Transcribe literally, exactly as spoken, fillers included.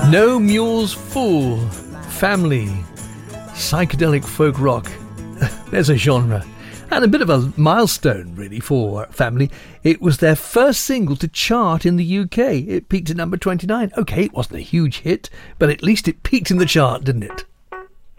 No Mules Fool, Family, psychedelic folk rock. There's a genre. And a bit of a milestone, really, for Family. It was their first single to chart in the U K. It peaked at number twenty-nine. OK, it wasn't a huge hit, but at least it peaked in the chart, didn't it?